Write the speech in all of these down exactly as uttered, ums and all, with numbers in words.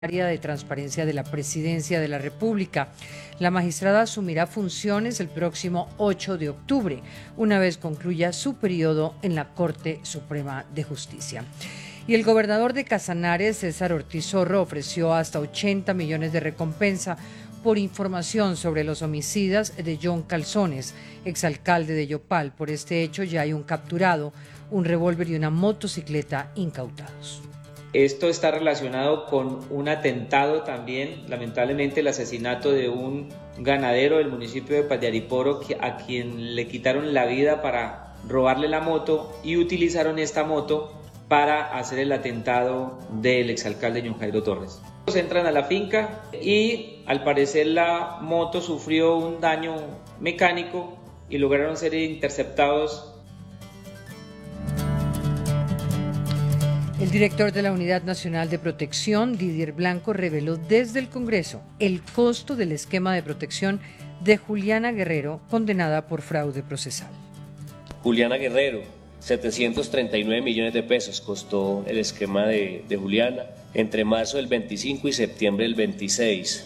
de Transparencia de la Presidencia de la República. La magistrada asumirá funciones el próximo ocho de octubre, una vez concluya su periodo en la Corte Suprema de Justicia. Y el gobernador de Casanares, César Ortiz Zorro, ofreció hasta ochenta millones de recompensa por información sobre los homicidas de John Calzones, exalcalde de Yopal. Por este hecho ya hay un capturado, un revólver y una motocicleta incautados. Esto está relacionado con un atentado también, lamentablemente el asesinato de un ganadero del municipio de Pallariporo a quien le quitaron la vida para robarle la moto y utilizaron esta moto para hacer el atentado del exalcalde John Jairo Torres. Entran a la finca y al parecer la moto sufrió un daño mecánico y lograron ser interceptados. El director de la Unidad Nacional de Protección, Didier Blanco, reveló desde el Congreso el costo del esquema de protección de Juliana Guerrero, condenada por fraude procesal. Juliana Guerrero, setecientos treinta y nueve millones de pesos costó el esquema de, de Juliana entre marzo del veinticinco y septiembre del veintiséis.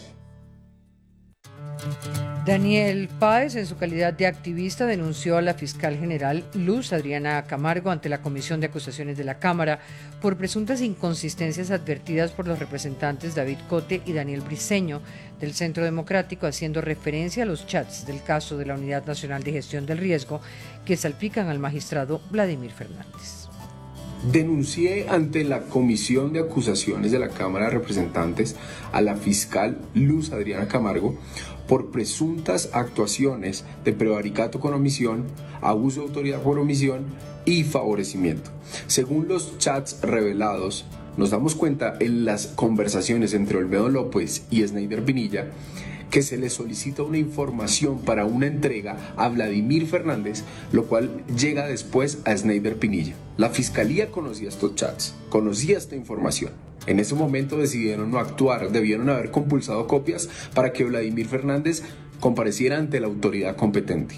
Daniel Páez, en su calidad de activista, denunció a la fiscal general Luz Adriana Camargo ante la Comisión de Acusaciones de la Cámara por presuntas inconsistencias advertidas por los representantes David Cote y Daniel Briceño del Centro Democrático, haciendo referencia a los chats del caso de la Unidad Nacional de Gestión del Riesgo que salpican al magistrado Vladimir Fernández. Denuncié ante la Comisión de Acusaciones de la Cámara de Representantes a la fiscal Luz Adriana Camargo por presuntas actuaciones de prevaricato con omisión, abuso de autoridad por omisión y favorecimiento. Según los chats revelados, nos damos cuenta en las conversaciones entre Olmedo López y Sneider Pinilla que se le solicita una información para una entrega a Vladimir Fernández, lo cual llega después a Sneider Pinilla. La fiscalía conocía estos chats, conocía esta información. En ese momento decidieron no actuar, debieron haber compulsado copias para que Vladimir Fernández compareciera ante la autoridad competente.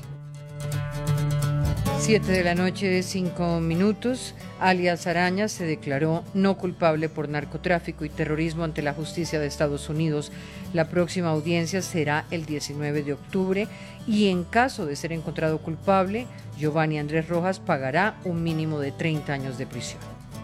Siete de la noche, cinco minutos. Alias Araña se declaró no culpable por narcotráfico y terrorismo ante la justicia de Estados Unidos. La próxima audiencia será el diecinueve de octubre y en caso de ser encontrado culpable, Giovanni Andrés Rojas pagará un mínimo de treinta años de prisión.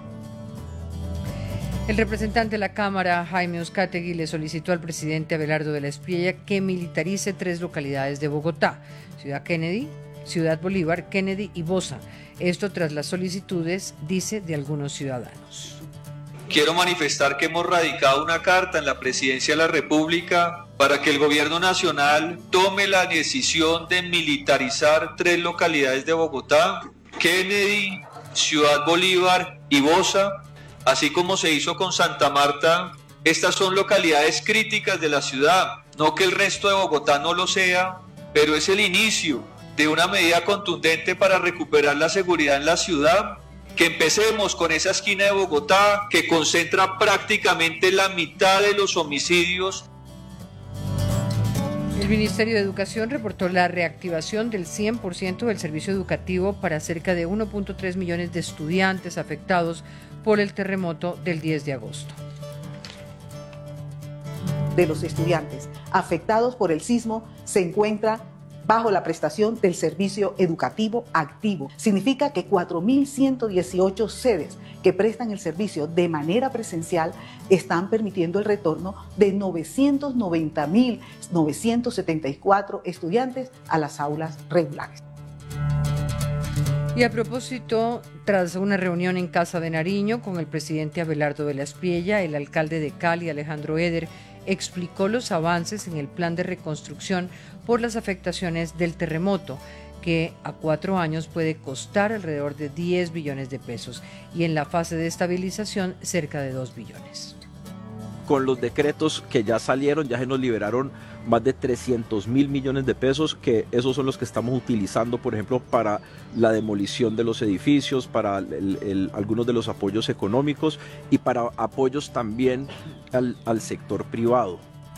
El representante de la Cámara, Jaime Uzcategui, le solicitó al presidente Abelardo de la Espriella que militarice tres localidades de Bogotá: Ciudad Kennedy, Ciudad Bolívar, Kennedy y Bosa. Esto tras las solicitudes, dice, de algunos ciudadanos. Quiero manifestar que hemos radicado una carta en la Presidencia de la República para que el Gobierno Nacional tome la decisión de militarizar tres localidades de Bogotá: Kennedy, Ciudad Bolívar y Bosa, así como se hizo con Santa Marta. Estas son localidades críticas de la ciudad, no que el resto de Bogotá no lo sea, pero es el inicio de una medida contundente para recuperar la seguridad en la ciudad. Que empecemos con esa esquina de Bogotá que concentra prácticamente la mitad de los homicidios. El Ministerio de Educación reportó la reactivación del cien por ciento del servicio educativo para cerca de uno punto tres millones de estudiantes afectados por el terremoto del diez de agosto. De los estudiantes afectados por el sismo se encuentra bajo la prestación del servicio educativo activo. Significa que cuatro mil ciento dieciocho sedes que prestan el servicio de manera presencial están permitiendo el retorno de novecientos noventa mil novecientos setenta y cuatro estudiantes a las aulas regulares. Y a propósito, tras una reunión en Casa de Nariño con el presidente Abelardo de la Espriella, el alcalde de Cali, Alejandro Eder, explicó los avances en el plan de reconstrucción por las afectaciones del terremoto, que a cuatro años puede costar alrededor de diez billones de pesos y en la fase de estabilización cerca de dos billones. Con los decretos que ya salieron, ya se nos liberaron más de trescientos mil millones de pesos, que esos son los que estamos utilizando, por ejemplo, para la demolición de los edificios, para el, el, algunos de los apoyos económicos y para apoyos también al, al sector privado.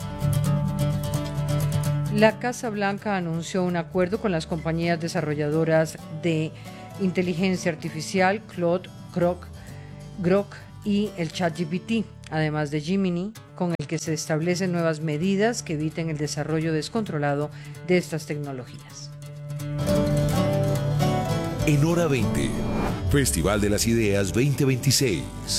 La Casa Blanca anunció un acuerdo con las compañías desarrolladoras de inteligencia artificial Claude, Grok, Grok y el ChatGPT, además de Gemini, con el que se establecen nuevas medidas que eviten el desarrollo descontrolado de estas tecnologías. En Hora veinte, Festival de las Ideas veinte veintiséis.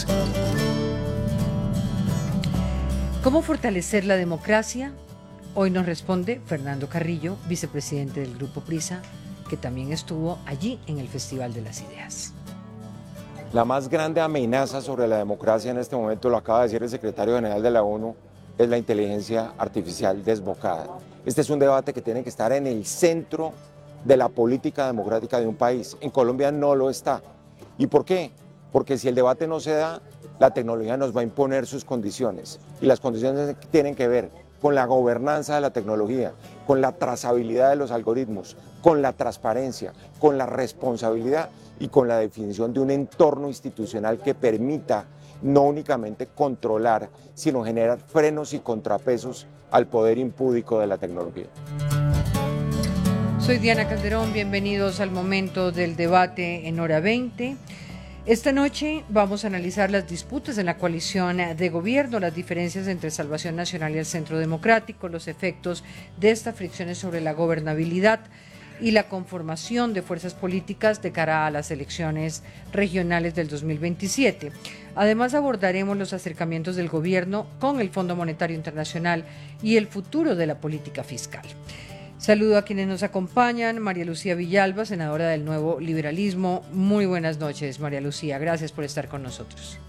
¿Cómo fortalecer la democracia? Hoy nos responde Fernando Carrillo, vicepresidente del Grupo Prisa, que también estuvo allí en el Festival de las Ideas. La más grande amenaza sobre la democracia en este momento, lo acaba de decir el secretario general de la ONU, es la inteligencia artificial desbocada. Este es un debate que tiene que estar en el centro de la política democrática de un país. En Colombia no lo está. ¿Y por qué? Porque si el debate no se da, la tecnología nos va a imponer sus condiciones. Y las condiciones tienen que ver con la gobernanza de la tecnología, con la trazabilidad de los algoritmos, con la transparencia, con la responsabilidad y con la definición de un entorno institucional que permita no únicamente controlar, sino generar frenos y contrapesos al poder impúdico de la tecnología. Soy Diana Calderón, bienvenidos al momento del debate en Hora veinte. Esta noche vamos a analizar las disputas en la coalición de gobierno, las diferencias entre Salvación Nacional y el Centro Democrático, los efectos de estas fricciones sobre la gobernabilidad y la conformación de fuerzas políticas de cara a las elecciones regionales del dos mil veintisiete. Además abordaremos los acercamientos del gobierno con el Fondo Monetario Internacional y el futuro de la política fiscal. Saludo a quienes nos acompañan. María Lucía Villalba, senadora del Nuevo Liberalismo. Muy buenas noches, María Lucía. Gracias por estar con nosotros.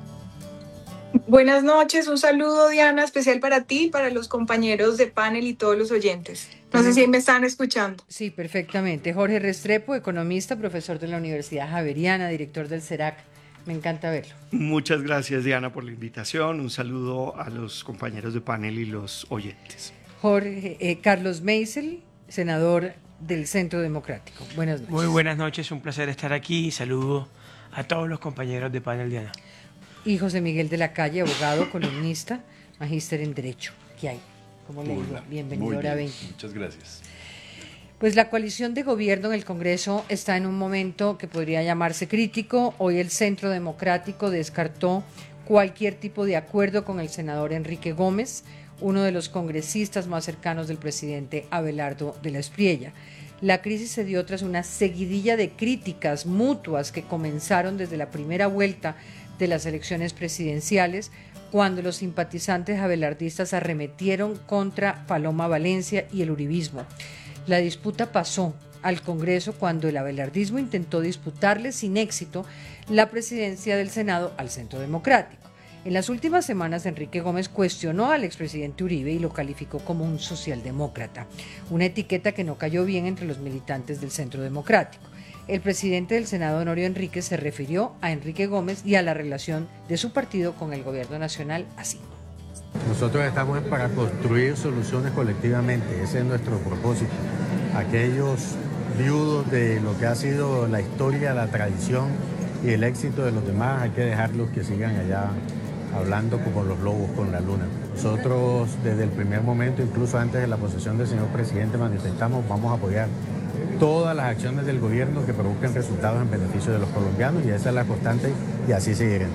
Buenas noches, un saludo, Diana, especial para ti, para los compañeros de panel y todos los oyentes. No sé si me están escuchando. Sí, perfectamente. Jorge Restrepo, economista, profesor de la Universidad Javeriana, director del CERAC. Me encanta verlo. Muchas gracias, Diana, por la invitación. Un saludo a los compañeros de panel y los oyentes. Jorge, eh, Carlos Meisel, senador del Centro Democrático. Buenas noches. Muy buenas noches, un placer estar aquí y saludo a todos los compañeros de panel, Diana. Y José Miguel de la Calle, abogado, columnista, magíster en Derecho. ¿Qué hay? ¿Cómo le digo? Bienvenido a Hora veinte. Muchas gracias. Pues la coalición de gobierno en el Congreso está en un momento que podría llamarse crítico. Hoy el Centro Democrático descartó cualquier tipo de acuerdo con el senador Enrique Gómez, uno de los congresistas más cercanos del presidente Abelardo de la Espriella. La crisis se dio tras una seguidilla de críticas mutuas que comenzaron desde la primera vuelta de las elecciones presidenciales, cuando los simpatizantes abelardistas arremetieron contra Paloma Valencia y el uribismo. La disputa pasó al Congreso cuando el abelardismo intentó disputarle sin éxito la presidencia del Senado al Centro Democrático. En las últimas semanas, Enrique Gómez cuestionó al expresidente Uribe y lo calificó como un socialdemócrata, una etiqueta que no cayó bien entre los militantes del Centro Democrático. El presidente del Senado, Honorio Enrique, se refirió a Enrique Gómez y a la relación de su partido con el gobierno nacional así. Nosotros estamos para construir soluciones colectivamente, ese es nuestro propósito. Aquellos viudos de lo que ha sido la historia, la tradición y el éxito de los demás, hay que dejarlos que sigan allá hablando como los lobos con la luna. Nosotros desde el primer momento, incluso antes de la posesión del señor presidente, manifestamos vamos a apoyar todas las acciones del gobierno que produzcan resultados en beneficio de los colombianos y esa es la constante y así seguiremos.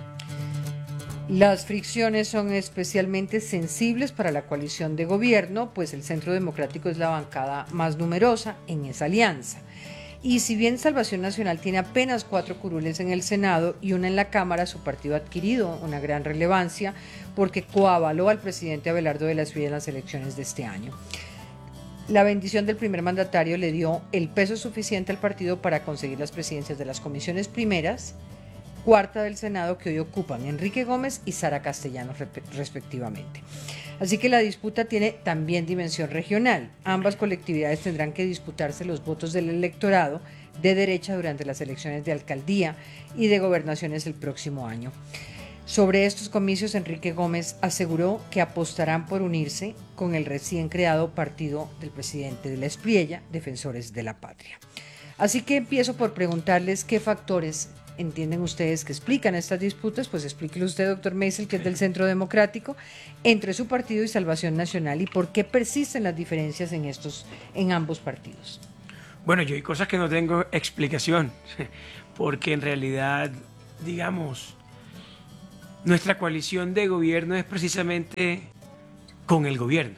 Las fricciones son especialmente sensibles para la coalición de gobierno, pues el Centro Democrático es la bancada más numerosa en esa alianza. Y si bien Salvación Nacional tiene apenas cuatro curules en el Senado y una en la Cámara, su partido ha adquirido una gran relevancia porque coavaló al presidente Abelardo de la Espriella en las elecciones de este año. La bendición del primer mandatario le dio el peso suficiente al partido para conseguir las presidencias de las comisiones primeras, cuarta del Senado, que hoy ocupan Enrique Gómez y Sara Castellanos respectivamente. Así que la disputa tiene también dimensión regional. Ambas colectividades tendrán que disputarse los votos del electorado de derecha durante las elecciones de alcaldía y de gobernaciones el próximo año. Sobre estos comicios, Enrique Gómez aseguró que apostarán por unirse con el recién creado partido del presidente de la Espriella, Defensores de la Patria. Así que empiezo por preguntarles qué factores entienden ustedes que explican estas disputas. Pues explíquelo usted, doctor Meisel, que es del Centro Democrático, entre su partido y Salvación Nacional, y por qué persisten las diferencias en estos, en ambos partidos. Bueno, yo hay cosas que no tengo explicación, porque en realidad, digamos, nuestra coalición de gobierno es precisamente con el gobierno.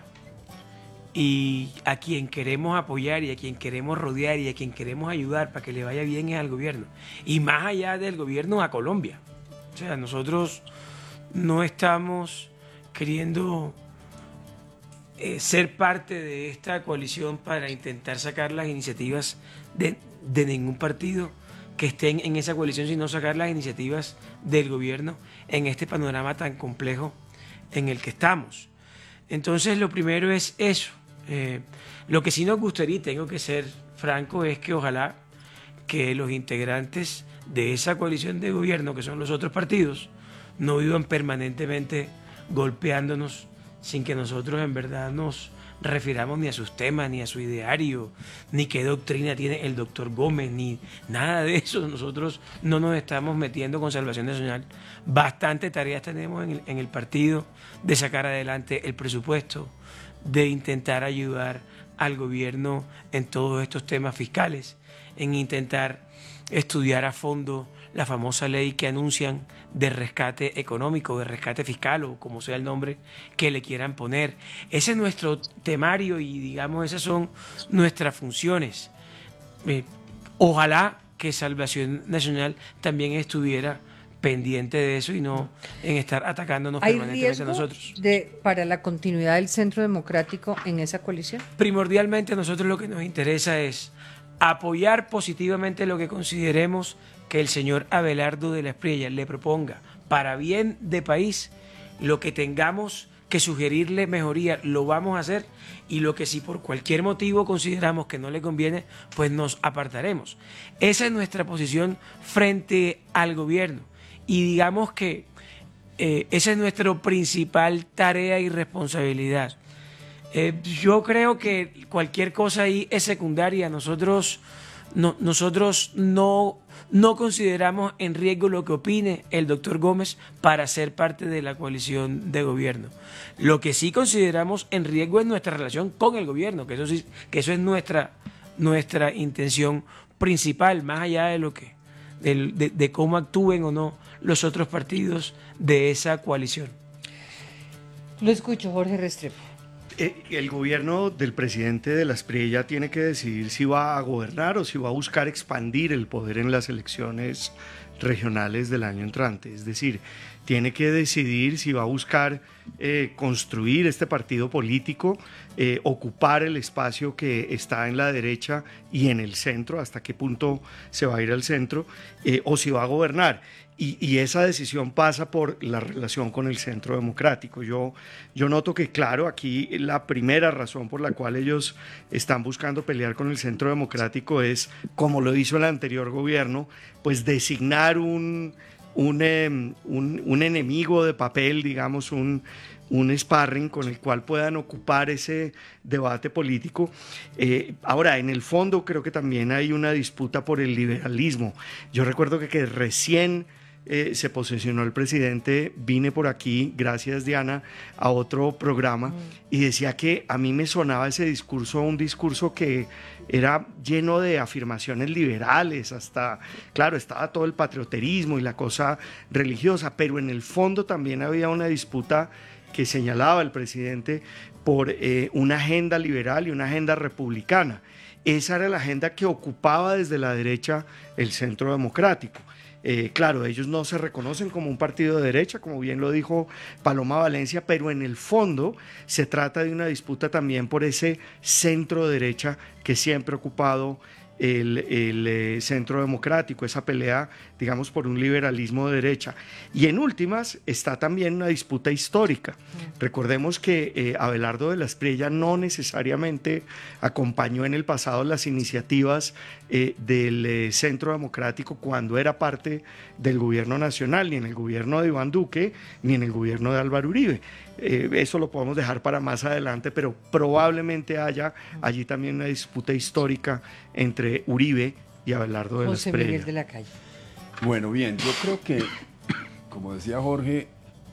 Y a quien queremos apoyar y a quien queremos rodear y a quien queremos ayudar para que le vaya bien es al gobierno. Y más allá del gobierno, a Colombia. O sea, nosotros no estamos queriendo eh, ser parte de esta coalición para intentar sacar las iniciativas de, de ningún partido que estén en esa coalición, sino sacar las iniciativas del gobierno en este panorama tan complejo en el que estamos. Entonces, lo primero es eso. Eh, lo que sí nos gustaría, y tengo que ser franco, es que ojalá que los integrantes de esa coalición de gobierno, que son los otros partidos, no vivan permanentemente golpeándonos sin que nosotros en verdad nos refiramos ni a sus temas, ni a su ideario, ni qué doctrina tiene el doctor Gómez, ni nada de eso. Nosotros no nos estamos metiendo con Salvación Nacional. Bastante tareas tenemos en el, en el partido de sacar adelante el presupuesto, de intentar ayudar al gobierno en todos estos temas fiscales, en intentar estudiar a fondo la famosa ley que anuncian de rescate económico, de rescate fiscal o como sea el nombre que le quieran poner. Ese es nuestro temario y digamos esas son nuestras funciones. Eh, ojalá que Salvación Nacional también estuviera pendiente de eso y no en estar atacándonos permanentemente a nosotros. De, para la continuidad del Centro Democrático en esa coalición? Primordialmente a nosotros lo que nos interesa es apoyar positivamente lo que consideremos que el señor Abelardo de la Espriella le proponga para bien de país. Lo que tengamos que sugerirle mejoría lo vamos a hacer, y lo que si por cualquier motivo consideramos que no le conviene, pues nos apartaremos. Esa es nuestra posición frente al gobierno, y digamos que eh, esa es nuestra principal tarea y responsabilidad. Eh, yo creo que cualquier cosa ahí es secundaria. Nosotros no, nosotros no, no consideramos en riesgo lo que opine el doctor Gómez para ser parte de la coalición de gobierno. Lo que sí consideramos en riesgo es nuestra relación con el gobierno, que eso sí, que eso es nuestra, nuestra intención principal, más allá de lo que, de, de, de cómo actúen o no los otros partidos de esa coalición. Lo escucho, Jorge Restrepo. El gobierno del presidente de la Espriella tiene que decidir si va a gobernar o si va a buscar expandir el poder en las elecciones regionales del año entrante. Es decir, tiene que decidir si va a buscar eh, construir este partido político, eh, ocupar el espacio que está en la derecha y en el centro, hasta qué punto se va a ir al centro, eh, o si va a gobernar. Y, y esa decisión pasa por la relación con el Centro Democrático. Yo, yo noto que, claro, aquí la primera razón por la cual ellos están buscando pelear con el Centro Democrático es, como lo hizo el anterior gobierno, pues designar un, un, eh, un, un enemigo de papel, digamos, un, un sparring con el cual puedan ocupar ese debate político. Eh, ahora, en el fondo creo que también hay una disputa por el liberalismo. Yo recuerdo que, que recién Eh, se posesionó el presidente, vine por aquí, gracias Diana, a otro programa, mm. y decía que a mí me sonaba ese discurso, un discurso que era lleno de afirmaciones liberales, hasta, claro, estaba todo el patrioterismo y la cosa religiosa, pero en el fondo también había una disputa que señalaba el presidente por eh, una agenda liberal y una agenda republicana. Esa era la agenda que ocupaba desde la derecha el Centro Democrático. Eh, claro, ellos no se reconocen como un partido de derecha, como bien lo dijo Paloma Valencia, pero en el fondo se trata de una disputa también por ese centro derecha que siempre ha ocupado el, el eh, Centro Democrático, esa pelea, digamos, por un liberalismo de derecha. Y en últimas está también una disputa histórica. Mm. Recordemos que eh, Abelardo de la Espriella no necesariamente acompañó en el pasado las iniciativas eh, del eh, Centro Democrático cuando era parte del gobierno nacional, ni en el gobierno de Iván Duque, ni en el gobierno de Álvaro Uribe. Eh, eso lo podemos dejar para más adelante, pero probablemente haya allí también una disputa histórica entre Uribe y Abelardo de la Espriella. José Miguel de la Calle. Bueno, bien, yo creo que, como decía Jorge,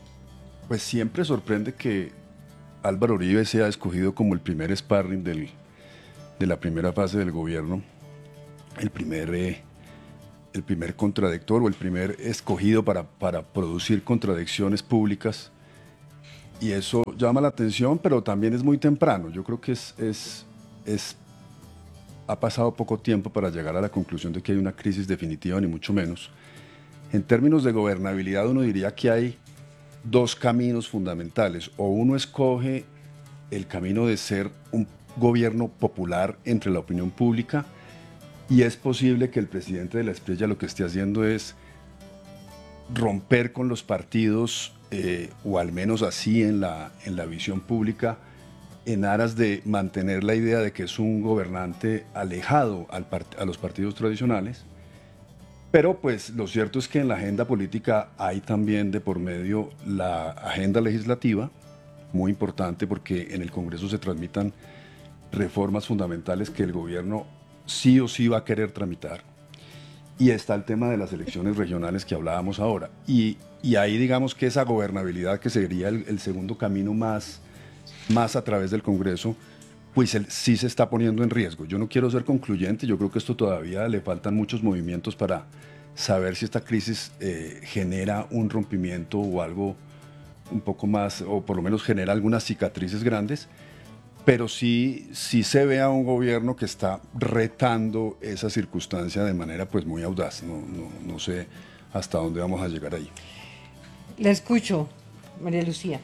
pues siempre sorprende que Álvaro Uribe sea escogido como el primer sparring del, de la primera fase del gobierno, el primer eh, el primer contradictor o el primer escogido para, para producir contradicciones públicas. Y eso llama la atención, pero también es muy temprano. Yo creo que es, es, es, ha pasado poco tiempo para llegar a la conclusión de que hay una crisis definitiva, ni mucho menos. En términos de gobernabilidad, uno diría que hay dos caminos fundamentales. O uno escoge el camino de ser un gobierno popular entre la opinión pública, y es posible que el presidente de la Espriella lo que esté haciendo es romper con los partidos, eh, o al menos así en la, en la visión pública, en aras de mantener la idea de que es un gobernante alejado al part- a los partidos tradicionales. Pero pues lo cierto es que en la agenda política hay también de por medio la agenda legislativa, muy importante porque en el Congreso se tramitan reformas fundamentales que el gobierno sí o sí va a querer tramitar. Y está el tema de las elecciones regionales que hablábamos ahora. Y, y ahí digamos que esa gobernabilidad, que sería el, el segundo camino más, más a través del Congreso, pues el, sí se está poniendo en riesgo. Yo no quiero ser concluyente, yo creo que esto todavía le faltan muchos movimientos para saber si esta crisis eh, genera un rompimiento o algo un poco más, o por lo menos genera algunas cicatrices grandes. Pero sí, sí se ve a un gobierno que está retando esa circunstancia de manera pues muy audaz. No, no, no sé hasta dónde vamos a llegar ahí. La escucho, María Lucía.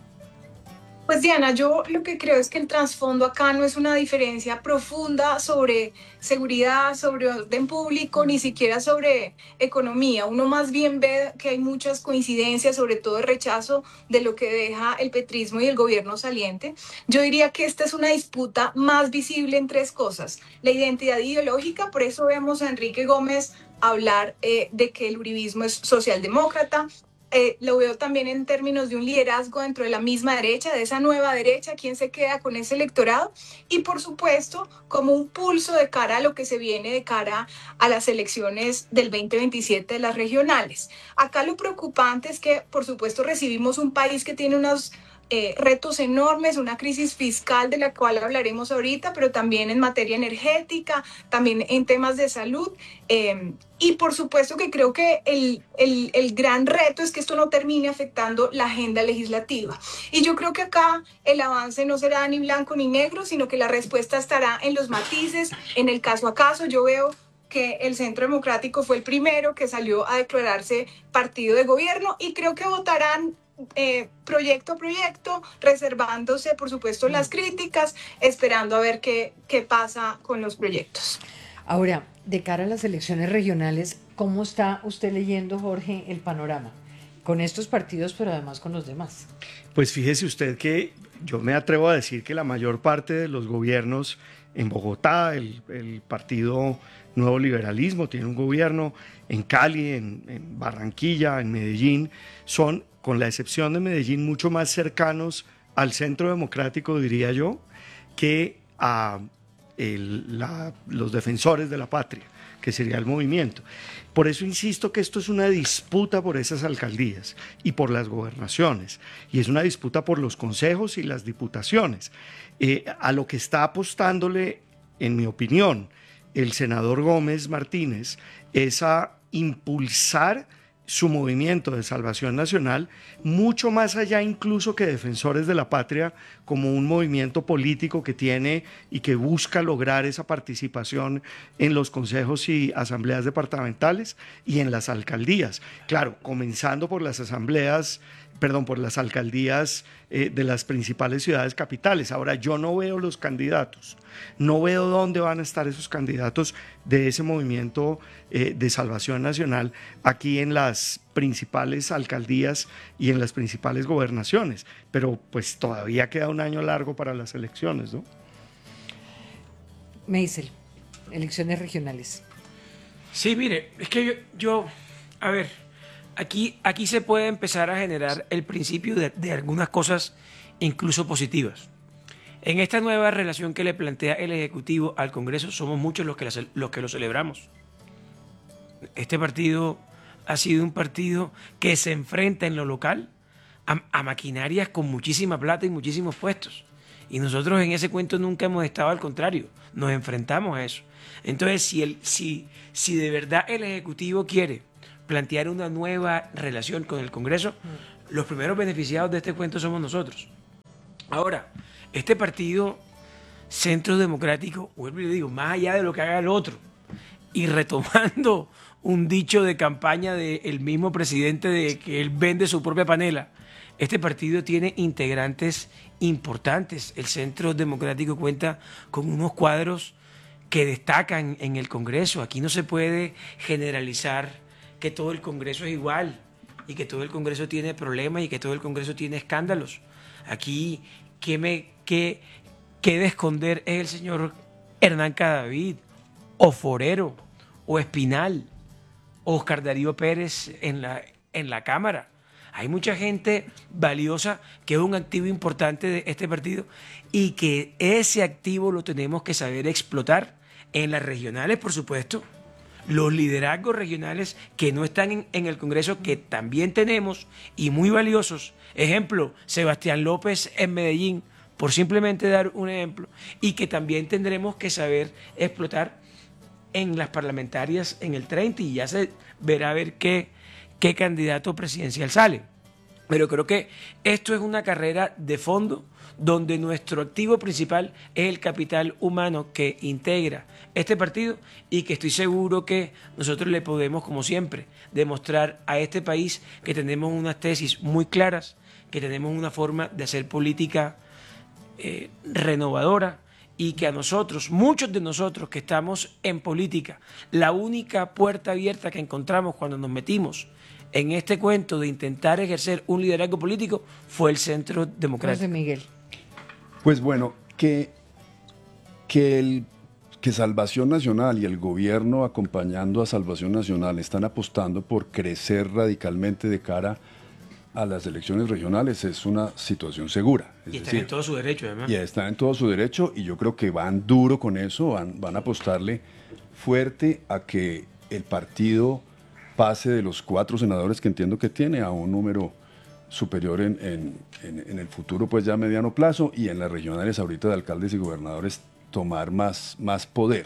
Pues Diana, yo lo que creo es que el trasfondo acá no es una diferencia profunda sobre seguridad, sobre orden público, ni siquiera sobre economía. Uno más bien ve que hay muchas coincidencias, sobre todo el rechazo de lo que deja el petrismo y el gobierno saliente. Yo diría que esta es una disputa más visible en tres cosas. La identidad ideológica, por eso vemos a Enrique Gómez hablar eh, de que el uribismo es socialdemócrata. Eh, lo veo también en términos de un liderazgo dentro de la misma derecha, de esa nueva derecha, quién se queda con ese electorado, y por supuesto como un pulso de cara a lo que se viene de cara a las elecciones del veinte veintisiete de las regionales. Acá lo preocupante es que por supuesto recibimos un país que tiene unos Eh, retos enormes, una crisis fiscal de la cual hablaremos ahorita, pero también en materia energética, también en temas de salud. Eh, y por supuesto que creo que el, el, el gran reto es que esto no termine afectando la agenda legislativa. Y yo creo que acá el avance no será ni blanco ni negro, sino que la respuesta estará en los matices, en el caso a caso. Yo veo que el Centro Democrático fue el primero que salió a declararse partido de gobierno y creo que votarán Eh, proyecto a proyecto, reservándose por supuesto las críticas, esperando a ver qué, qué pasa con los proyectos. Ahora, de cara a las elecciones regionales, ¿cómo está usted leyendo, Jorge, el panorama? Con estos partidos, pero además con los demás. Pues fíjese usted que yo me atrevo a decir que la mayor parte de los gobiernos en Bogotá, el, el partido Nuevo Liberalismo tiene un gobierno, en Cali, en, en Barranquilla, en Medellín, son, con la excepción de Medellín, mucho más cercanos al Centro Democrático, diría yo, que a el, la, los defensores de la patria, que sería el movimiento. Por eso insisto que esto es una disputa por esas alcaldías y por las gobernaciones, y es una disputa por los consejos y las diputaciones. Eh, a lo que está apostándole, en mi opinión, el senador Gómez Martínez es a impulsar su movimiento de salvación nacional mucho más allá incluso que Defensores de la Patria, como un movimiento político que tiene y que busca lograr esa participación en los consejos y asambleas departamentales y en las alcaldías. Claro, comenzando por las asambleas, perdón, por las alcaldías eh, de las principales ciudades capitales. Ahora, yo no veo los candidatos, no veo dónde van a estar esos candidatos de ese movimiento eh, de salvación nacional aquí en las principales alcaldías y en las principales gobernaciones, pero pues todavía queda un año largo para las elecciones, ¿no? Meisel, elecciones regionales. Sí, mire, es que yo, yo a ver, aquí, aquí se puede empezar a generar el principio de, de algunas cosas incluso positivas. En esta nueva relación que le plantea el Ejecutivo al Congreso, somos muchos los que, la, los que lo celebramos. Este partido ha sido un partido que se enfrenta en lo local a, a maquinarias con muchísima plata y muchísimos puestos. Y nosotros en ese cuento nunca hemos estado, al contrario, nos enfrentamos a eso. Entonces, si, el, si, si de verdad el Ejecutivo quiere plantear una nueva relación con el Congreso, los primeros beneficiados de este cuento somos nosotros. Ahora, este partido Centro Democrático, vuelvo y le digo, más allá de lo que haga el otro, y retomando un dicho de campaña del mismo presidente de que él vende su propia panela, este partido tiene integrantes importantes. El Centro Democrático cuenta con unos cuadros que destacan en el Congreso. Aquí no se puede generalizar que todo el Congreso es igual y que todo el Congreso tiene problemas y que todo el Congreso tiene escándalos. Aquí, ¿qué, me, qué, qué de esconder es el señor Hernán Cadavid, o Forero, o Espinal, o Oscar Darío Pérez en la, en la Cámara? Hay mucha gente valiosa que es un activo importante de este partido y que ese activo lo tenemos que saber explotar en las regionales, por supuesto. Los liderazgos regionales que no están en, en el Congreso, que también tenemos y muy valiosos. Ejemplo, Sebastián López en Medellín, por simplemente dar un ejemplo, y que también tendremos que saber explotar en las parlamentarias en el treinta, y ya se verá a ver qué, qué candidato presidencial sale. Pero creo que esto es una carrera de fondo donde nuestro activo principal es el capital humano que integra este partido, y que estoy seguro que nosotros le podemos, como siempre, demostrar a este país que tenemos unas tesis muy claras, que tenemos una forma de hacer política eh, renovadora, y que a nosotros, muchos de nosotros que estamos en política, la única puerta abierta que encontramos cuando nos metimos en este cuento de intentar ejercer un liderazgo político fue el Centro Democrático. José Miguel. Pues bueno, que, que, el, que Salvación Nacional y el gobierno acompañando a Salvación Nacional están apostando por crecer radicalmente de cara a las elecciones regionales es una situación segura. Es y están decir, en todo su derecho, además. Y están en todo su derecho, y yo creo que van duro con eso, van, van a apostarle fuerte a que el partido pase de los cuatro senadores que entiendo que tiene a un número superior en, en, en, en el futuro, pues ya a mediano plazo, y en las regionales ahorita de alcaldes y gobernadores tomar más, más poder.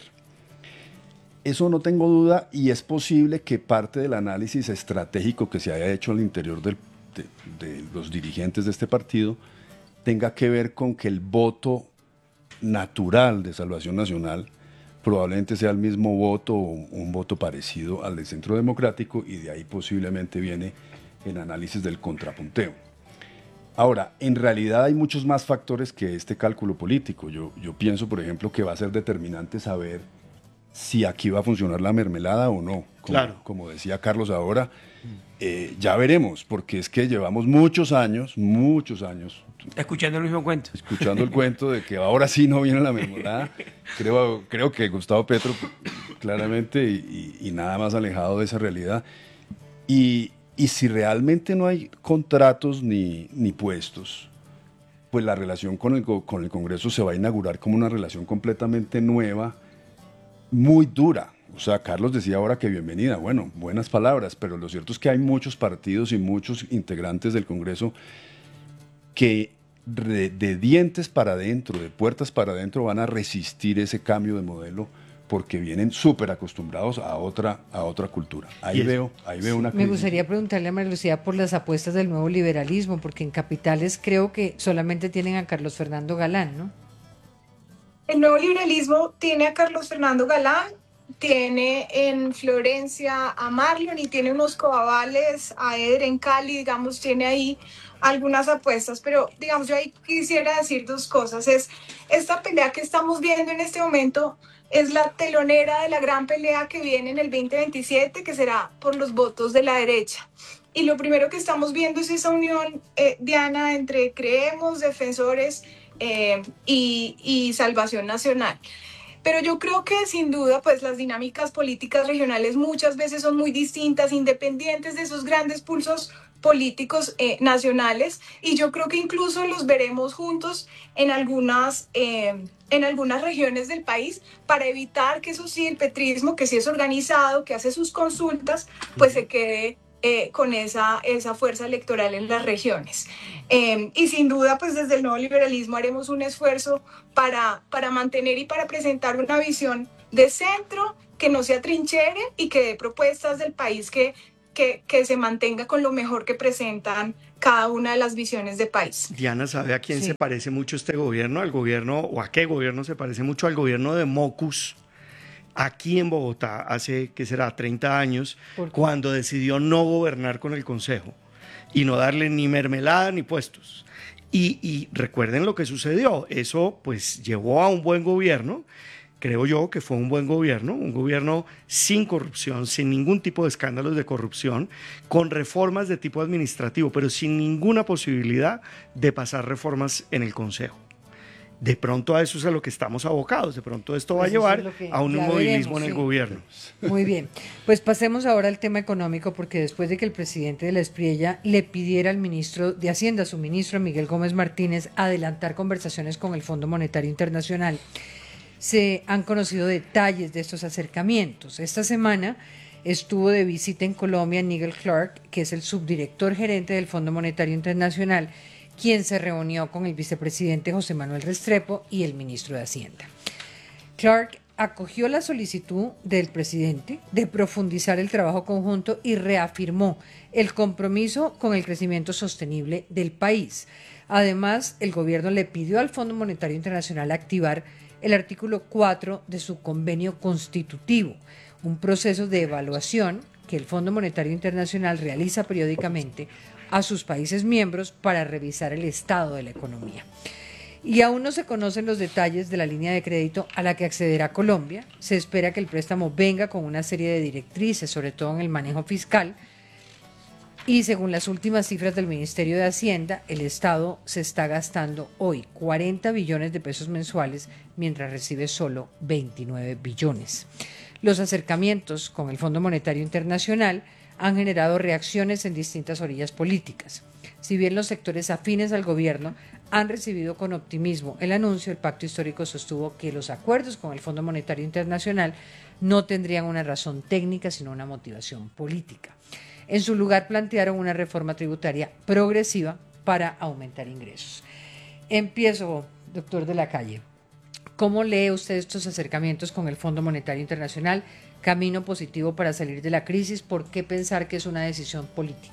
Eso no tengo duda, y es posible que parte del análisis estratégico que se haya hecho al interior del De, de los dirigentes de este partido tenga que ver con que el voto natural de Salvación Nacional probablemente sea el mismo voto o un, un voto parecido al del Centro Democrático, y de ahí posiblemente viene el análisis del contrapunteo. Ahora, en realidad hay muchos más factores que este cálculo político. Yo, yo pienso, por ejemplo, que va a ser determinante saber si aquí va a funcionar la mermelada o no. Como, claro. como decía Carlos ahora, eh, ya veremos, porque es que llevamos muchos años, muchos años. Escuchando el mismo cuento. Escuchando el cuento de que ahora sí no viene la mermelada. Creo, creo que Gustavo Petro, claramente, y, y, y nada más alejado de esa realidad. Y, y si realmente no hay contratos ni, ni puestos, pues la relación con el, con el Congreso se va a inaugurar como una relación completamente nueva, muy dura. O sea, Carlos decía ahora que bienvenida, bueno, buenas palabras, pero lo cierto es que hay muchos partidos y muchos integrantes del Congreso que de, de dientes para adentro, de puertas para adentro, van a resistir ese cambio de modelo porque vienen súper acostumbrados a otra, a otra cultura. Ahí veo, ahí veo una crisis. Me gustaría preguntarle a María Lucía por las apuestas del nuevo liberalismo, porque en capitales creo que solamente tienen a Carlos Fernando Galán, ¿no? El nuevo liberalismo tiene a Carlos Fernando Galán, tiene en Florencia a Marlon y tiene unos coavales a Eder en Cali, digamos, tiene ahí algunas apuestas, pero digamos, yo ahí quisiera decir dos cosas. Es esta pelea que estamos viendo en este momento es la telonera de la gran pelea que viene en el veinte veintisiete, que será por los votos de la derecha. Y lo primero que estamos viendo es esa unión, eh, Diana, entre Creemos, Defensores eh, y, y Salvación Nacional. Pero yo creo que sin duda pues las dinámicas políticas regionales muchas veces son muy distintas, independientes de esos grandes pulsos políticos eh, nacionales, y yo creo que incluso los veremos juntos en algunas, eh, en algunas regiones del país para evitar que eso sí, el petrismo, que sí es organizado, que hace sus consultas, pues se quede eh, con esa, esa fuerza electoral en las regiones. Eh, y sin duda, pues desde el nuevo liberalismo haremos un esfuerzo para, para mantener y para presentar una visión de centro, que no se atrinchera y que dé propuestas del país que, que, que se mantenga con lo mejor que presentan cada una de las visiones de país. Diana, ¿sabe a quién Sí. se parece mucho este gobierno? Al gobierno, o a qué gobierno se parece mucho al gobierno de Mocus, aquí en Bogotá, hace, ¿qué será?, treinta años, cuando decidió no gobernar con el Consejo y no darle ni mermelada ni puestos. Y, y recuerden lo que sucedió, eso pues llevó a un buen gobierno. Creo yo que fue un buen gobierno, un gobierno sin corrupción, sin ningún tipo de escándalos de corrupción, con reformas de tipo administrativo, pero sin ninguna posibilidad de pasar reformas en el Consejo. De pronto a eso es a lo que estamos abocados, de pronto esto va Pues a llevar eso es lo que a un ya inmovilismo veremos, en el sí. gobierno. Muy bien, pues pasemos ahora al tema económico, porque después de que el presidente de la Espriella le pidiera al ministro de Hacienda, su ministro Miguel Gómez Martínez, adelantar conversaciones con el Fondo Monetario Internacional, se han conocido detalles de estos acercamientos. Esta semana estuvo de visita en Colombia Nigel Clark, que es el subdirector gerente del Fondo Monetario Internacional, quien se reunió con el vicepresidente José Manuel Restrepo y el ministro de Hacienda. Clark acogió la solicitud del presidente de profundizar el trabajo conjunto y reafirmó el compromiso con el crecimiento sostenible del país. Además, el gobierno le pidió al Fondo Monetario Internacional activar el artículo cuatro de su convenio constitutivo, un proceso de evaluación que el Fondo Monetario Internacional realiza periódicamente a sus países miembros para revisar el estado de la economía. Y aún no se conocen los detalles de la línea de crédito a la que accederá Colombia. Se espera que el préstamo venga con una serie de directrices, sobre todo en el manejo fiscal. Y según las últimas cifras del Ministerio de Hacienda, el Estado se está gastando hoy cuarenta billones de pesos mensuales, mientras recibe solo veintinueve billones. Los acercamientos con el Fondo Monetario Internacional han generado reacciones en distintas orillas políticas. Si bien los sectores afines al gobierno han recibido con optimismo el anuncio, el Pacto Histórico sostuvo que los acuerdos con el Fondo Monetario Internacional no tendrían una razón técnica, sino una motivación política. En su lugar, plantearon una reforma tributaria progresiva para aumentar ingresos. Empiezo, doctor de la Calle. ¿Cómo lee usted estos acercamientos con el Fondo Monetario Internacional? ¿Camino positivo para salir de la crisis? ¿Por qué pensar que es una decisión política?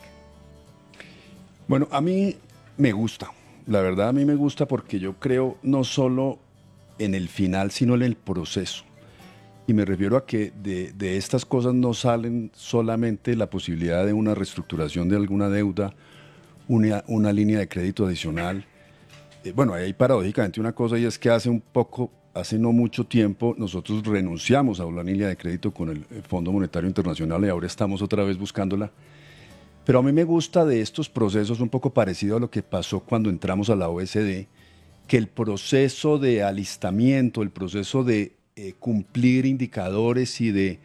Bueno, a mí me gusta. La verdad, a mí me gusta porque yo creo no solo en el final, sino en el proceso. Y me refiero a que de, de estas cosas no salen solamente la posibilidad de una reestructuración de alguna deuda, una, una línea de crédito adicional. Eh, bueno, ahí hay paradójicamente una cosa, y es que hace un poco, hace no mucho tiempo, nosotros renunciamos a una línea de crédito con el Fondo Monetario Internacional y ahora estamos otra vez buscándola. Pero a mí me gusta de estos procesos un poco parecido a lo que pasó cuando entramos a la O E C D, que el proceso de alistamiento, el proceso de Eh, cumplir indicadores y de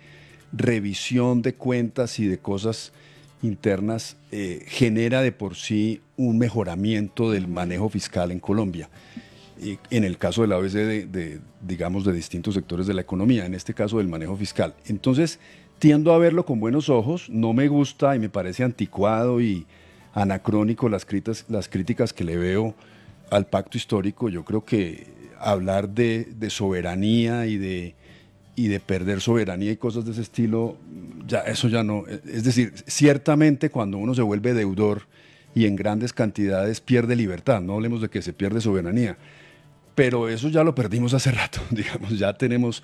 revisión de cuentas y de cosas internas eh, genera de por sí un mejoramiento del manejo fiscal en Colombia. Y en el caso de la O E C D, de, de, digamos, de distintos sectores de la economía, en este caso del manejo fiscal. Entonces, tiendo a verlo con buenos ojos, no me gusta y me parece anticuado y anacrónico las críticas, las críticas que le veo al pacto histórico. Yo creo que hablar de, de soberanía y de, y de perder soberanía y cosas de ese estilo, ya eso ya no, es decir, ciertamente cuando uno se vuelve deudor y en grandes cantidades pierde libertad, no hablemos de que se pierde soberanía, pero eso ya lo perdimos hace rato, digamos, ya tenemos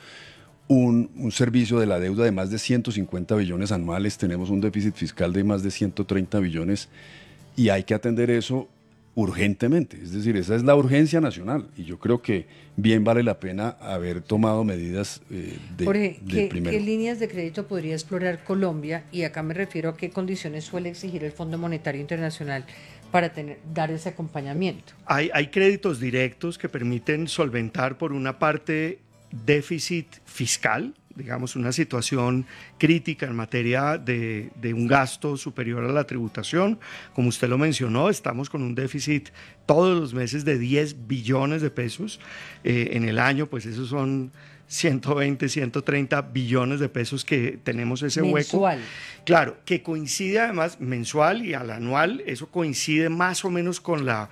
un, un servicio de la deuda de más de ciento cincuenta billones anuales, tenemos un déficit fiscal de más de ciento treinta billones y hay que atender eso urgentemente, es decir, esa es la urgencia nacional y yo creo que bien vale la pena haber tomado medidas eh, de, Jorge, de ¿qué, primero. ¿qué líneas de crédito podría explorar Colombia? Y acá me refiero a qué condiciones suele exigir el Fondo Monetario Internacional para tener, dar ese acompañamiento. Hay, hay créditos directos que permiten solventar por una parte déficit fiscal, digamos, una situación crítica en materia de, de un gasto superior a la tributación. Como usted lo mencionó, estamos con un déficit todos los meses de diez billones de pesos. Eh, en el año, pues esos son ciento veinte, ciento treinta billones de pesos que tenemos ese mensual. hueco. Claro, que coincide además mensual y al anual, eso coincide más o menos con la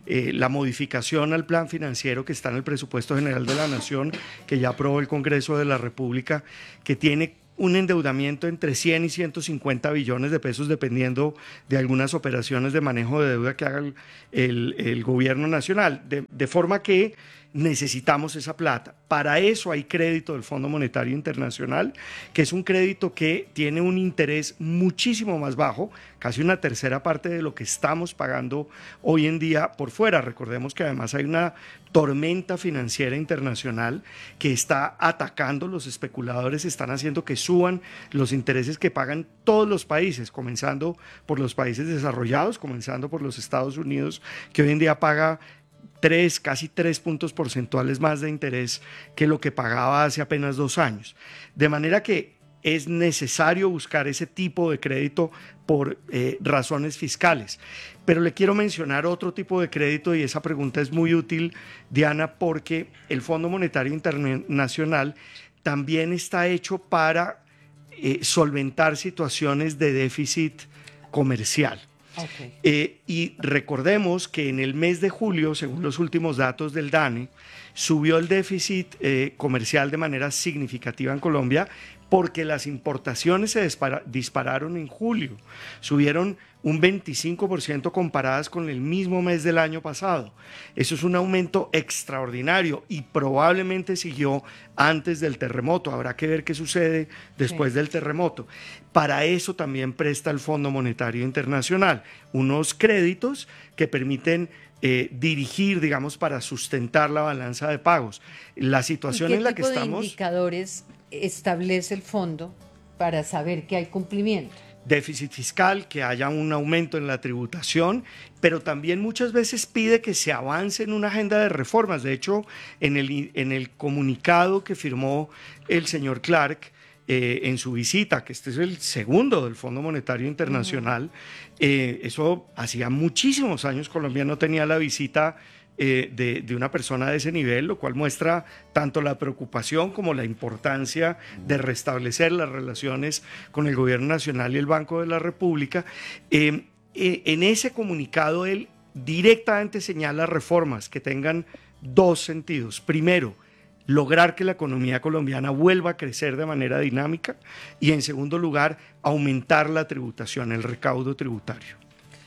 eh, la modificación al plan financiero que está en el presupuesto general de la Nación, que ya aprobó el Congreso de la República, que tiene un endeudamiento entre cien y ciento cincuenta billones de pesos, dependiendo de algunas operaciones de manejo de deuda que haga el, el, el gobierno nacional, de, de forma que necesitamos esa plata. Para eso hay crédito del Fondo Monetario Internacional, que es un crédito que tiene un interés muchísimo más bajo, casi una tercera parte de lo que estamos pagando hoy en día por fuera. Recordemos que además hay una tormenta financiera internacional que está atacando, los especuladores están haciendo que suban los intereses que pagan todos los países, comenzando por los países desarrollados, comenzando por los Estados Unidos, que hoy en día paga tres, casi tres puntos porcentuales más de interés que lo que pagaba hace apenas dos años. De manera que es necesario buscar ese tipo de crédito por eh, razones fiscales. Pero le quiero mencionar otro tipo de crédito, y esa pregunta es muy útil, Diana, porque el Fondo Monetario Internacional también está hecho para eh, solventar situaciones de déficit comercial. Okay. Eh, y recordemos que en el mes de julio, según los últimos datos del DANE, subió el déficit eh, comercial de manera significativa en Colombia, porque las importaciones se dispara, dispararon en julio, subieron un veinticinco por ciento comparadas con el mismo mes del año pasado. Eso es un aumento extraordinario y probablemente siguió antes del terremoto. Habrá que ver qué sucede después sí. del terremoto. Para eso también presta el Fondo Monetario Internacional unos créditos que permiten Eh, dirigir, digamos, para sustentar la balanza de pagos. La situación en la que estamos... ¿Qué tipo de indicadores establece el fondo para saber que hay cumplimiento? Déficit fiscal, que haya un aumento en la tributación, pero también muchas veces pide que se avance en una agenda de reformas. De hecho, en el, en el comunicado que firmó el señor Clark, Eh, en su visita, que este es el segundo del Fondo Monetario Internacional, uh-huh. eh, eso hacía muchísimos años Colombia no tenía la visita eh, de, de una persona de ese nivel, lo cual muestra tanto la preocupación como la importancia de restablecer las relaciones con el Gobierno Nacional y el Banco de la República. Eh, eh, en ese comunicado él directamente señala reformas que tengan dos sentidos. Primero, lograr que la economía colombiana vuelva a crecer de manera dinámica, y en segundo lugar, aumentar la tributación, el recaudo tributario.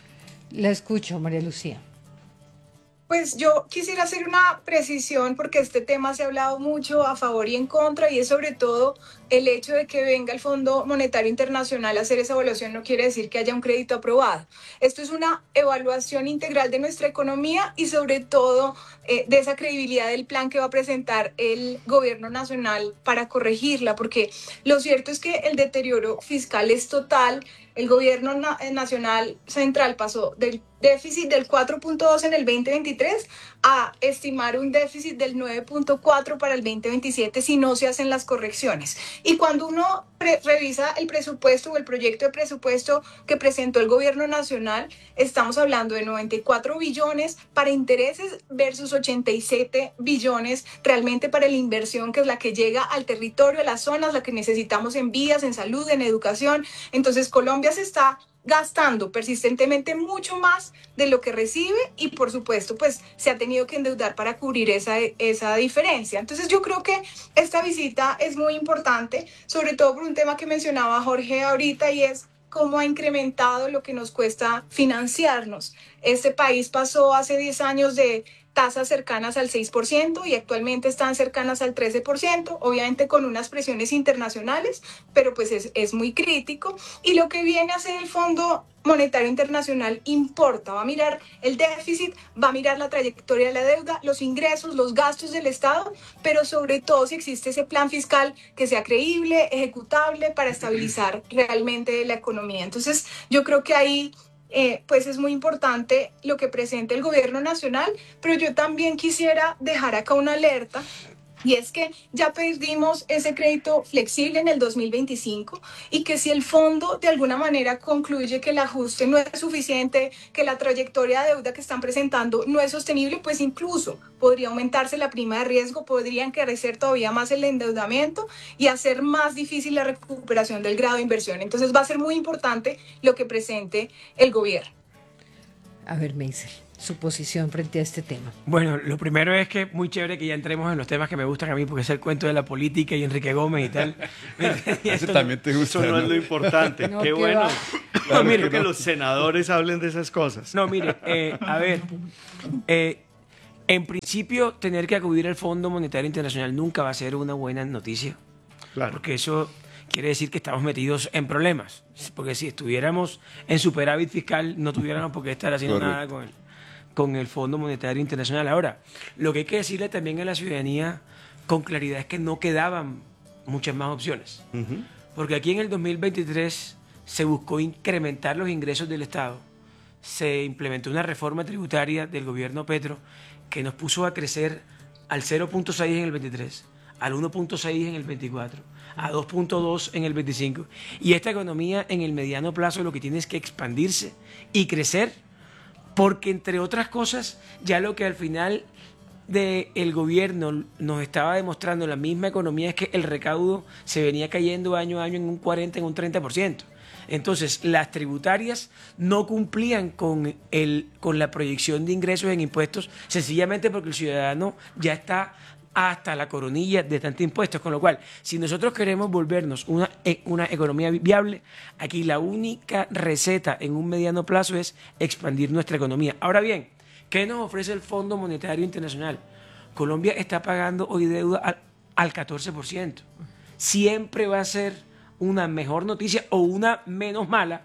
La escucho, María Lucía. Pues yo quisiera hacer una precisión, porque este tema se ha hablado mucho a favor y en contra, y es sobre todo el hecho de que venga el Fondo Monetario Internacional a hacer esa evaluación no quiere decir que haya un crédito aprobado. Esto es una evaluación integral de nuestra economía y sobre todo eh, de esa credibilidad del plan que va a presentar el gobierno nacional para corregirla, porque lo cierto es que el deterioro fiscal es total. El gobierno na- nacional central pasó del déficit del cuatro punto dos en el veinte veintitrés a estimar un déficit del nueve punto cuatro para el veinte veintisiete si no se hacen las correcciones. Y cuando uno pre- revisa el presupuesto o el proyecto de presupuesto que presentó el gobierno nacional, estamos hablando de noventa y cuatro billones para intereses versus ochenta y siete billones realmente para la inversión, que es la que llega al territorio, a las zonas, la que necesitamos en vías, en salud, en educación. Entonces Colombia se está gastando persistentemente mucho más de lo que recibe y por supuesto pues se ha tenido que endeudar para cubrir esa, esa diferencia. Entonces yo creo que esta visita es muy importante, sobre todo por un tema que mencionaba Jorge ahorita, y es cómo ha incrementado lo que nos cuesta financiarnos. Este país pasó hace diez años de tasas cercanas al seis por ciento y actualmente están cercanas al trece por ciento, obviamente con unas presiones internacionales, pero pues es, es muy crítico. Y lo que viene a hacer el Fondo Monetario Internacional importa, va a mirar el déficit, va a mirar la trayectoria de la deuda, los ingresos, los gastos del Estado, pero sobre todo si existe ese plan fiscal que sea creíble, ejecutable para estabilizar realmente la economía. Entonces yo creo que ahí Eh, pues es muy importante lo que presenta el gobierno nacional, pero yo también quisiera dejar acá una alerta, y es que ya pedimos ese crédito flexible en el dos mil veinticinco y que si el fondo de alguna manera concluye que el ajuste no es suficiente, que la trayectoria de deuda que están presentando no es sostenible, pues incluso podría aumentarse la prima de riesgo, podría encarecer todavía más el endeudamiento y hacer más difícil la recuperación del grado de inversión. Entonces va a ser muy importante lo que presente el gobierno. A ver, Meisel. su posición frente a este tema. Bueno, lo primero es que muy chévere que ya entremos en los temas que me gustan a mí, porque es el cuento de la política y Enrique Gómez y tal. y Eso también te gusta. Eso no, ¿no? es lo importante. No, qué bueno. No, mire, que, que los senadores hablen de esas cosas. No, mire, eh, a ver, eh, en principio tener que acudir al Fondo Monetario Internacional nunca va a ser una buena noticia. Claro. Porque eso quiere decir que estamos metidos en problemas. Porque si estuviéramos en superávit fiscal, no tuviéramos por qué estar haciendo Correcto. nada con él. con el Fondo Monetario Internacional. Ahora, lo que hay que decirle también a la ciudadanía con claridad es que no quedaban muchas más opciones. Uh-huh. Porque aquí en el dos mil veintitrés se buscó incrementar los ingresos del Estado. Se implementó una reforma tributaria del gobierno Petro que nos puso a crecer al cero punto seis en el veintitrés, al uno punto seis en el veinticuatro, a dos punto dos en el veinticinco. Y esta economía en el mediano plazo lo que tiene es que expandirse y crecer, porque entre otras cosas, ya lo que al final del gobierno nos estaba demostrando la misma economía es que el recaudo se venía cayendo año a año en un cuarenta, en un treinta por ciento. Entonces, las tributarias no cumplían con, el, con la proyección de ingresos en impuestos, sencillamente porque el ciudadano ya está hasta la coronilla de tantos impuestos, con lo cual, si nosotros queremos volvernos una, una economía viable, aquí la única receta en un mediano plazo es expandir nuestra economía. Ahora bien, ¿qué nos ofrece el Fondo Monetario Internacional? Colombia está pagando hoy deuda al, al catorce por ciento. Siempre va a ser una mejor noticia o una menos mala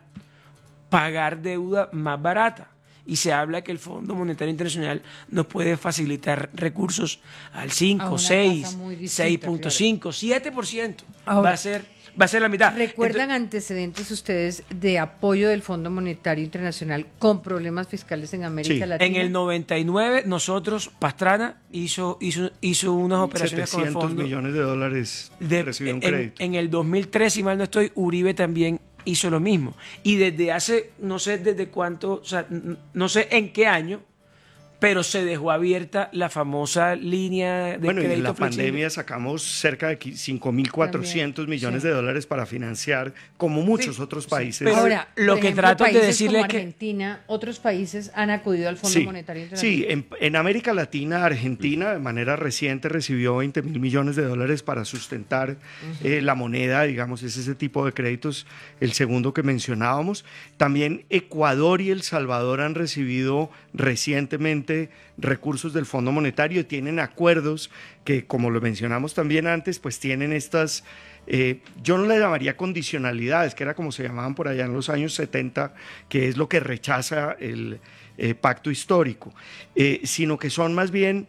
pagar deuda más barata. Y se habla que el Fondo Monetario Internacional nos puede facilitar recursos al cinco, seis, seis punto cinco, claro. siete por ciento. Ahora, va a ser va a ser la mitad. ¿Recuerdan Entonces, antecedentes ustedes de apoyo del Fondo Monetario Internacional con problemas fiscales en América sí. Latina? En el noventa y nueve nosotros, Pastrana hizo hizo hizo unas operaciones con el fondo. setecientos millones de dólares de, recibió un en, crédito. En el dos mil tres, si mal no estoy, Uribe también hizo lo mismo. Y desde hace, no sé desde cuánto, o sea, no sé en qué año, pero se dejó abierta la famosa línea de bueno, crédito. Bueno, en la flexible. pandemia sacamos cerca de cinco mil cuatrocientos millones sí. de dólares para financiar, como muchos sí. otros países. Pero ahora, lo que ejemplo, trato de decirle como es que Argentina, otros países han acudido al Fondo sí, Monetario Internacional. Sí, en, en América Latina, Argentina de manera reciente recibió veinte mil millones de dólares para sustentar uh-huh. eh, la moneda, digamos, es ese tipo de créditos, el segundo que mencionábamos. También Ecuador y El Salvador han recibido recientemente recursos del Fondo Monetario y tienen acuerdos que, como lo mencionamos también antes, pues tienen estas, eh, yo no le llamaría condicionalidades, que era como se llamaban por allá en los años setenta, que es lo que rechaza el eh, pacto histórico, eh, sino que son más bien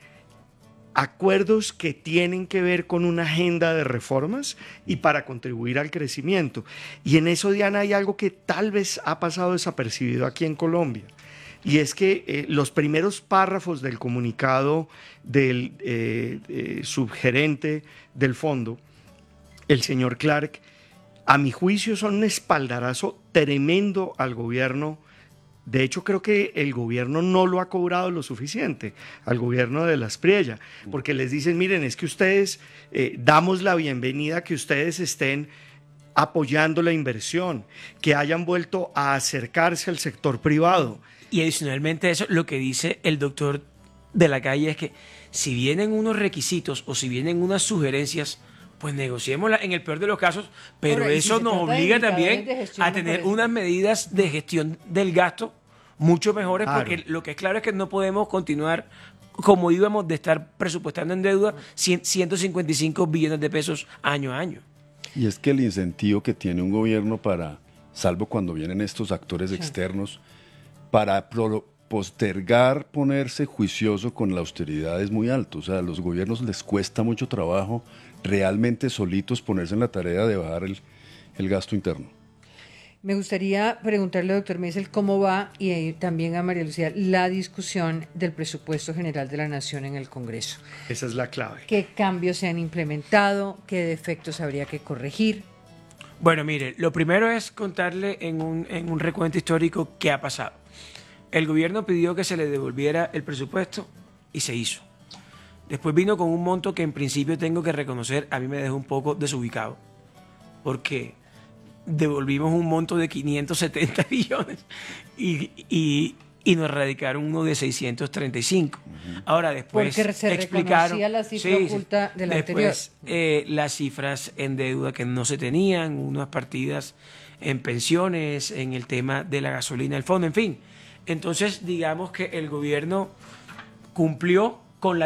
acuerdos que tienen que ver con una agenda de reformas y para contribuir al crecimiento. Y en eso, Diana, hay algo que tal vez ha pasado desapercibido aquí en Colombia. Y es que eh, los primeros párrafos del comunicado del eh, eh, subgerente del fondo, el señor Clark, a mi juicio son un espaldarazo tremendo al gobierno. De hecho, creo que el gobierno no lo ha cobrado lo suficiente al gobierno de Las Priella, porque les dicen, miren, es que ustedes, eh, damos la bienvenida a que ustedes estén apoyando la inversión, que hayan vuelto a acercarse al sector privado. Y adicionalmente a eso, lo que dice el doctor de la Calle es que si vienen unos requisitos o si vienen unas sugerencias, pues negociémoslas en el peor de los casos, pero Ahora, eso si nos obliga también a tener unas medidas de gestión del gasto mucho mejores, claro. porque lo que es claro es que no podemos continuar como íbamos de estar presupuestando en deuda ciento cincuenta y cinco billones de pesos año a año. Y es que el incentivo que tiene un gobierno para, salvo cuando vienen estos actores sí. externos, para pro, postergar ponerse juicioso con la austeridad es muy alto. O sea, a los gobiernos les cuesta mucho trabajo realmente solitos ponerse en la tarea de bajar el, el gasto interno. Me gustaría preguntarle, doctor Meisel, cómo va, y eh, también a María Lucía, la discusión del presupuesto general de la Nación en el Congreso. Esa es la clave. ¿Qué cambios se han implementado? ¿Qué defectos habría que corregir? Bueno, mire, lo primero es contarle en un, en un recuento histórico qué ha pasado. El gobierno pidió que se le devolviera el presupuesto y se hizo. Después vino con un monto que en principio tengo que reconocer, a mí me dejó un poco desubicado, porque devolvimos un monto de quinientos setenta billones y, y, y nos radicaron uno de seiscientos treinta y cinco. Uh-huh. Ahora después Porque se explicaron la cifra sí, oculta de la después, anterior. Eh, las cifras en deuda que no se tenían, unas partidas en pensiones, en el tema de la gasolina, el fondo, en fin. Entonces, digamos que el gobierno cumplió